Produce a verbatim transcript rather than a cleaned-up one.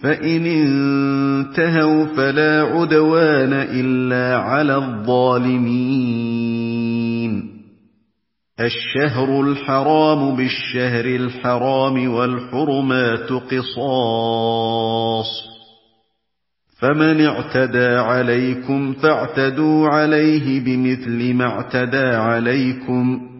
فَإِنِ انتَهَوْا فَلَا عُدْوَانَ إِلَّا عَلَى الظَّالِمِينَ الشَّهْرُ الْحَرَامُ بِالشَّهْرِ الْحَرَامِ وَالْحُرُمَاتُ قِصَاصٌ ۚ فَمَنِ اعْتَدَىٰ عَلَيْكُمْ فَاعْتَدُوا عَلَيْهِ بِمِثْلِ مَا اعْتَدَىٰ عَلَيْكُمْ ۚ